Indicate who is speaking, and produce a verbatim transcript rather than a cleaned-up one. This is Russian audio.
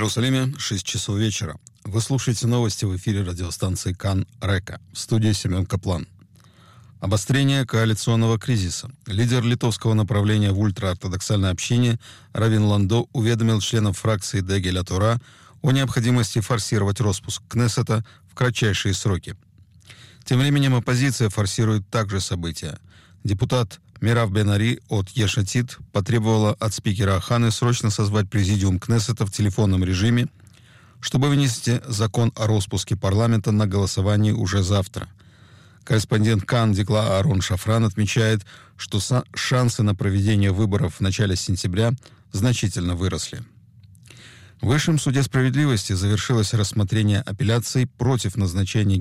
Speaker 1: Иерусалиме, шесть часов вечера. Вы слушаете новости в эфире радиостанции Кан Река. В студии Семен Каплан. Обострение коалиционного кризиса. Лидер литовского направления в ультраортодоксальной общине Равин Ландо уведомил членов фракции Дегеля Тора о необходимости форсировать распуск Кнессета в кратчайшие сроки. Тем временем оппозиция форсирует также события. Депутат Мирав Бен-Ари от Еш Атид потребовала от спикера Аханы срочно созвать президиум Кнессета в телефонном режиме, чтобы вынести закон о распуске парламента на голосование уже завтра. Корреспондент Кан Дикла Аарон Шафран отмечает, что шансы на проведение выборов в начале сентября значительно выросли. В Высшем суде справедливости завершилось рассмотрение апелляций против назначения